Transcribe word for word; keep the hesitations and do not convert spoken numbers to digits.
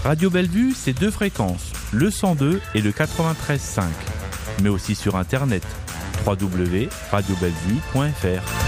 Radio Bellevue, c'est deux fréquences, le cent deux et le quatre-vingt-treize virgule cinq, mais aussi sur internet w w w point radio bellevue point f r.